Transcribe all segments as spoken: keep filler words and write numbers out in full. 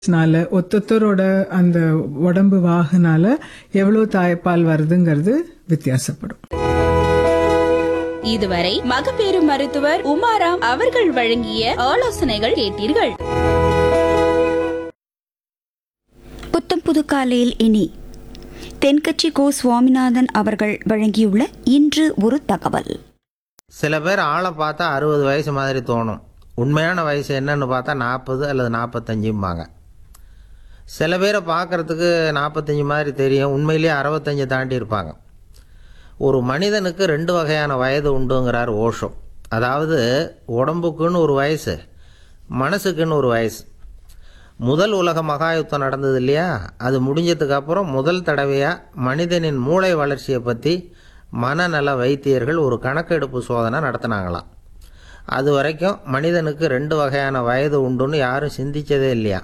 னால ஒத்தொத்தரோட அந்த உடம்பு வாகுனால எவ்வளவு தாய்ப்பால் வருதுங்கிறது வித்தியாசப்படும். இதுவரை மகப்பேறு மருத்துவர் உமாராம் அவர்கள் வழங்கிய ஆலோசனைகள் கேட்டீர்கள். புத்தம் புது காலையில் இனி தென்கட்சி கோ சுவாமிநாதன் அவர்கள் வழங்கியுள்ள இன்று ஒரு தகவல். சில பேர் ஆளை பார்த்தா அறுபது வயசு மாதிரி தோணும். உண்மையான வயசு என்னன்னு பார்த்தா நாற்பது அல்லது நாற்பத்தஞ்சும்பாங்க. சில பேரை பார்க்குறதுக்கு நாற்பத்தஞ்சு மாதிரி தெரியும், உண்மையிலேயே அறுபத்தஞ்சு தாண்டி இருப்பாங்க. ஒரு மனிதனுக்கு ரெண்டு வகையான வயது உண்டுங்கிறார் ஓஷோ. அதாவது உடம்புக்குன்னு ஒரு வயசு, மனசுக்குன்னு ஒரு வயசு. முதல் உலக மகாயுத்தம் நடந்தது இல்லையா, அது முடிஞ்சதுக்கப்புறம் முதல் தடவையாக மனிதனின் மூளை வளர்ச்சியை பற்றி மனநல வைத்தியர்கள் ஒரு கணக்கெடுப்பு சோதனை நடத்தினாங்களாம். அது வரைக்கும் மனிதனுக்கு ரெண்டு வகையான வயது உண்டுன்னு யாரும் சிந்திச்சதே இல்லையா.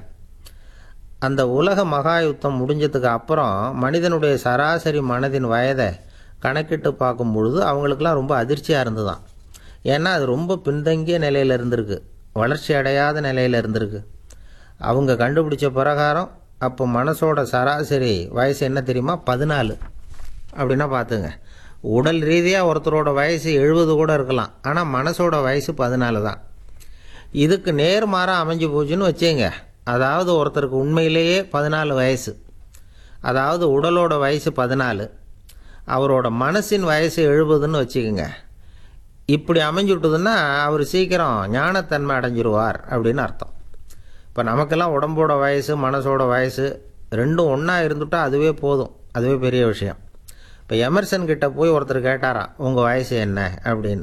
அந்த உலக மகாயுத்தம் முடிஞ்சதுக்கு அப்புறம் மனிதனுடைய சராசரி மனதின் வயதை கணக்கிட்டு பார்க்கும் பொழுது அவங்களுக்கெல்லாம் ரொம்ப அதிர்ச்சியாக இருந்துதான். ஏன்னா அது ரொம்ப பின்தங்கிய நிலையில் இருந்திருக்கு, வளர்ச்சி அடையாத நிலையில் இருந்திருக்கு. அவங்க கண்டுபிடிச்ச பிரகாரம் அப்போ மனசோட சராசரி வயசு என்ன தெரியுமா, பதினாலு. அப்படின்னா பார்த்துங்க, உடல் ரீதியாக ஒருத்தரோட வயசு எழுபது கூட இருக்கலாம், ஆனால் மனசோட வயசு பதினாலு தான். இதுக்கு நேர்மாறாக அமைஞ்சு போச்சுன்னு வச்சுங்க. அதாவது ஒருத்தருக்கு உண்மையிலேயே பதினாலு வயசு, அதாவது உடலோட வயசு பதினாலு, அவரோட மனசின் வயசு எழுபதுன்னு வச்சுக்கோங்க. இப்படி அமைஞ்சுட்டுதுன்னா அவர் சீக்கிரம் ஞானத்தன்மை அடைஞ்சிருவார் அப்படின்னு அர்த்தம். இப்போ நமக்கெல்லாம் உடம்போட வயசு மனசோட வயசு ரெண்டும் ஒன்றா இருந்துட்டால் அதுவே போதும், அதுவே பெரிய விஷயம். இப்போ எமர்சன் கிட்ட போய் ஒருத்தர் கேட்டாராம், உங்கள் வயசு என்ன அப்படின்னு.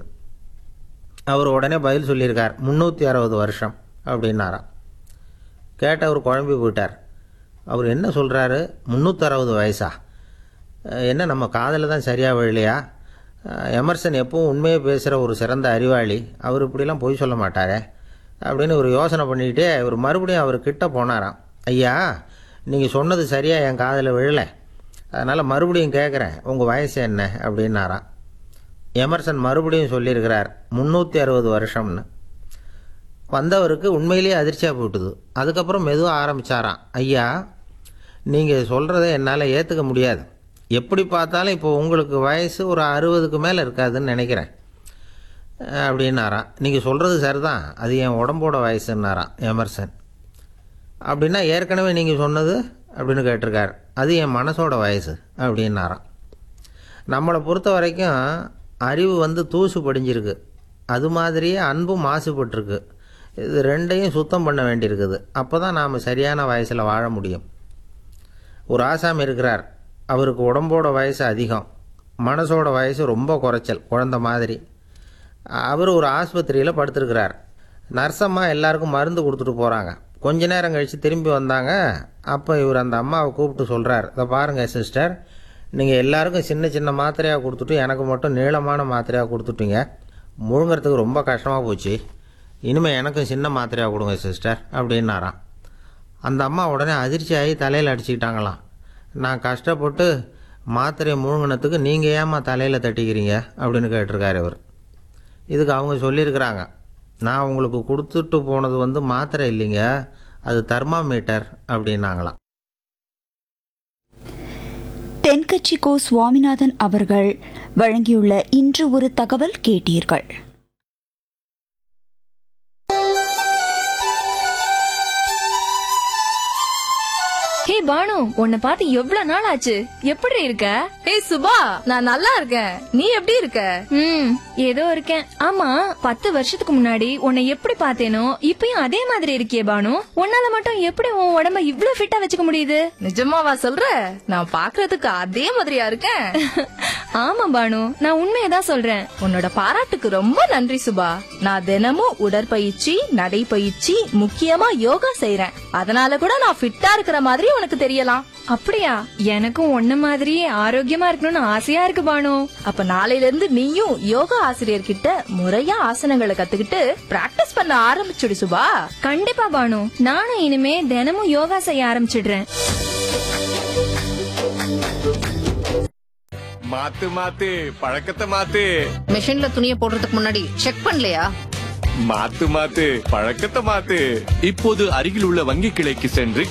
அவர் உடனே பதில் சொல்லியிருக்கார், முந்நூற்றி அறுபது வருஷம் அப்படின்னாராம். கேட்டவர் குழம்பி போயிட்டார். அவர் என்ன சொல்கிறாரு, முந்நூற்றி அறுபது வயசா, என்ன நம்ம காதில் தான் சரியாக விழலையா? எமர்சன் எப்பவும் உண்மையை பேசுகிற ஒரு சிறந்த அறிவாளி, அவர் இப்படிலாம் பொய் சொல்ல மாட்டாரே அப்படின்னு ஒரு யோசனை பண்ணிக்கிட்டே இவர் மறுபடியும் அவர் கிட்ட போனாராம். ஐயா, நீங்கள் சொன்னது சரியாக என் காதில் விழலை, அதனால் மறுபடியும் கேட்குறேன், உங்கள் வயசு என்ன அப்படின்னாராம். எமர்சன் மறுபடியும் சொல்லியிருக்கிறார், முந்நூற்றி அறுபது வருஷம்னு. வந்தவருக்கு உண்மையிலேயே அதிர்ச்சியாக போட்டுது. அதுக்கப்புறம் மெதுவாக ஆரம்பித்தாராம், ஐயா நீங்கள் சொல்கிறத என்னால் ஏற்றுக்க முடியாது, எப்படி பார்த்தாலும் இப்போ உங்களுக்கு வயசு ஒரு அறுபதுக்கு மேலே இருக்காதுன்னு நினைக்கிறேன் அப்படின்னாராம். நீங்கள் சொல்கிறது சரிதான், அது என் உடம்போட வயசுன்னாராம் எமர்சன். அப்படின்னா ஏற்கனவே நீங்கள் சொன்னது அப்படின்னு கேட்டிருக்கார், அது என் மனசோட வயசு அப்படின்னாராம். நம்மளை பொறுத்த வரைக்கும் அறிவு வந்து தூசு படிஞ்சிருக்கு, அது மாதிரியே அன்பும் மாசுபட்டிருக்கு. இது ரெண்டையும் சுத்தம் பண்ண வேண்டியிருக்குது, அப்போ தான் நாம் சரியான வயசில் வாழ முடியும். ஒரு ஆசாமி இருக்கிறார், அவருக்கு உடம்போட வயசு அதிகம், மனசோட வயசு ரொம்ப குறைச்சல், குழந்த மாதிரி. அவர் ஒரு ஆஸ்பத்திரியில் படுத்திருக்கிறார். நர்ஸம்மா எல்லாருக்கும் மருந்து கொடுத்துட்டு போகிறாங்க. கொஞ்ச நேரம் கழித்து திரும்பி வந்தாங்க. அப்போ இவர் அந்த அம்மாவை கூப்பிட்டு சொல்கிறார், இதை பாருங்கள் சிஸ்டர், நீங்கள் எல்லாருக்கும் சின்ன சின்ன மாத்திரையாக கொடுத்துட்டு எனக்கு மட்டும் நீளமான மாத்திரையாக கொடுத்துட்டீங்க, முழுங்கிறதுக்கு ரொம்ப கஷ்டமாக போச்சு, இனிமேல் எனக்கும் சின்ன மாத்திரையாக கொடுங்க சிஸ்டர் அப்படின்னாராம். அந்த அம்மா உடனே அதிர்ச்சியாகி தலையில் அடிச்சுக்கிட்டாங்களாம். நான் கஷ்டப்பட்டு மாத்திரையை முழுங்கினத்துக்கு நீங்கள் ஏம்மா தலையில் தட்டிக்கிறீங்க அப்படின்னு கேட்டிருக்காரு இவர். இதுக்கு அவங்க சொல்லியிருக்கிறாங்க, நான் உங்களுக்கு கொடுத்துட்டு போனது வந்து மாத்திரை இல்லைங்க, அது தெர்மாமீட்டர் அப்படின்னாங்களாம். தென்கட்சி கோ சுவாமிநாதன் அவர்கள் வழங்கியுள்ள இன்று ஒரு தகவல் கேட்டீர்கள். ஹே பானு, உன்னை பார்த்து எவ்வளவு நாள் ஆச்சு, எப்படி இருக்க? ஏய் சுபா, நான் நல்லா இருக்கேன், நீ எப்படி இருக்க? ம் ஏதோ இருக்கேன். ஆமா, பத்து வருஷத்துக்கு முன்னாடி உன்னை எப்படி பார்த்தேனோ இப்பயும் அதே மாதிரி இருக்கியே பானு. உன்னால மட்டும் எப்படி உன் உடம்ப இவ்ளோ ஃபிட்டா வச்சுக்க முடியுது? நிஜமாவா சொல்ற? நான் பாக்குறதுக்கு அதே மாதிரியா இருக்கேன். ஆமா பானு, நான் உண்மையதான் சொல்றேன். உன்னோட பாராட்டுக்கு ரொம்ப நன்றி சுபா. நான் தினமும் உடற்பயிற்சி, நடைப்பயிற்சி, முக்கியமா யோகா செய்யறேன். அதனால கூட நான் ஃபிட்டா இருக்கிற மாதிரி உனக்கு தெரியலாம். அப்படியா? எனக்கும் உன்ன மாதிரி ஆரோக்கியமா இருக்கணும்னு ஆசையா இருக்கு பானு. அப்ப நாளையில இருந்து நீயும் யோகா ஆசிரியர் கிட்ட முறையா ஆசனங்களை கத்துக்கிட்டு பிராக்டிஸ் பண்ண ஆரம்பிச்சுடு சுபா. கண்டிப்பா பானு, நானும் இனிமே தினமும் யோகா செய்ய ஆரம்பிச்சிடுறேன். மாத்து மாத்து பழக்கத்தை மாத்து. மிஷின்ல துணியை போடுறதுக்கு முன்னாடி செக் பண்ணலையா? மாத்து மாத்து பழக்கத்தை மாத்து. இப்போது அருகில் உள்ள வங்கி கிளைக்கு சென்று